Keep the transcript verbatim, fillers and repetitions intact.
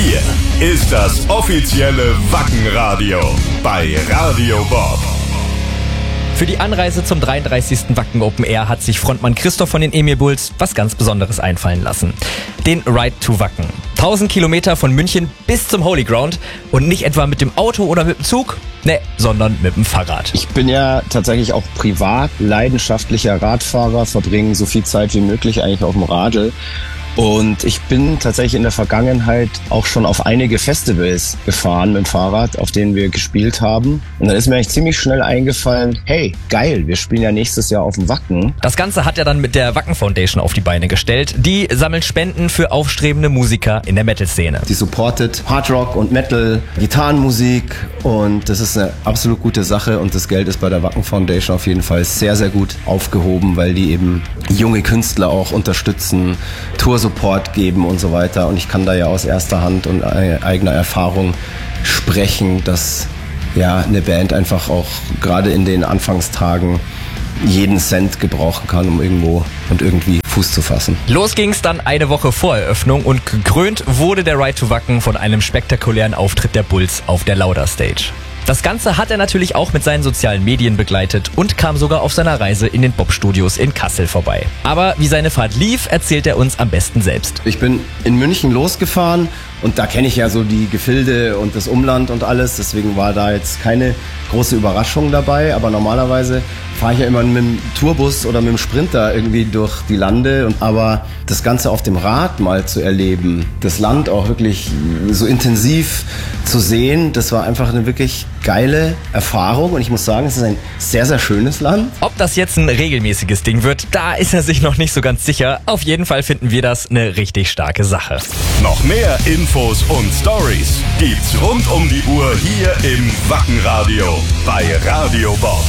Hier ist das offizielle Wackenradio bei Radio Bob. Für die Anreise zum dreiunddreißigsten Wacken Open Air hat sich Frontmann Christoph von den Emil Bulls was ganz Besonderes einfallen lassen. Den Ride to Wacken. tausend Kilometer von München bis zum Holy Ground und nicht etwa mit dem Auto oder mit dem Zug, ne, sondern mit dem Fahrrad. Ich bin ja tatsächlich auch privat leidenschaftlicher Radfahrer, verbringe so viel Zeit wie möglich eigentlich auf dem Radl. Und ich bin tatsächlich in der Vergangenheit auch schon auf einige Festivals gefahren mit dem Fahrrad, auf denen wir gespielt haben. Und dann ist mir eigentlich ziemlich schnell eingefallen, hey, geil, wir spielen ja nächstes Jahr auf dem Wacken. Das Ganze hat er dann mit der Wacken Foundation auf die Beine gestellt. Die sammeln Spenden für aufstrebende Musiker in der Metal-Szene. Die supportet Hard Rock und Metal, Gitarrenmusik und das ist eine absolut gute Sache und das Geld ist bei der Wacken Foundation auf jeden Fall sehr, sehr gut aufgehoben, weil die eben junge Künstler auch unterstützen, Tour-Support geben und so weiter und ich kann da ja aus erster Hand und eigener Erfahrung sprechen, dass ja eine Band einfach auch gerade in den Anfangstagen jeden Cent gebrauchen kann, um irgendwo und irgendwie Fuß zu fassen. Los ging's dann eine Woche vor Eröffnung und gekrönt wurde der Ride to Wacken von einem spektakulären Auftritt der Bulls auf der Lauder Stage. Das Ganze hat er natürlich auch mit seinen sozialen Medien begleitet und kam sogar auf seiner Reise in den Bob-Studios in Kassel vorbei. Aber wie seine Fahrt lief, erzählt er uns am besten selbst. Ich bin in München losgefahren und da kenne ich ja so die Gefilde und das Umland und alles, deswegen war da jetzt keine große Überraschung dabei, aber normalerweise fahre ich ja immer mit dem Tourbus oder mit dem Sprinter irgendwie durch die Lande. Und aber das Ganze auf dem Rad mal zu erleben, das Land auch wirklich so intensiv zu sehen, das war einfach eine wirklich geile Erfahrung. Und ich muss sagen, es ist ein sehr, sehr schönes Land. Ob das jetzt ein regelmäßiges Ding wird, da ist er sich noch nicht so ganz sicher. Auf jeden Fall finden wir das eine richtig starke Sache. Noch mehr Infos und Stories gibt's rund um die Uhr hier im Wackenradio bei Radio Bob.